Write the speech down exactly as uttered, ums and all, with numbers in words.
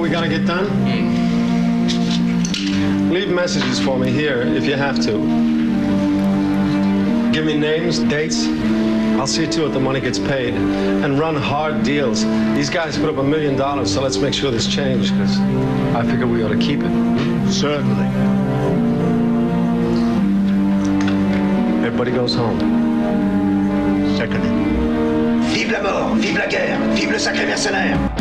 we gotta get done? Leave messages for me here if you have to. Give me names, dates. I'll see to it the money gets paid. And run hard deals. These guys put up a million dollars, so let's make sure this change, because I figure we ought to keep it. Certainly. Everybody goes home. Seconded. Vive la mort, vive la guerre, vive le sacré mercenaire.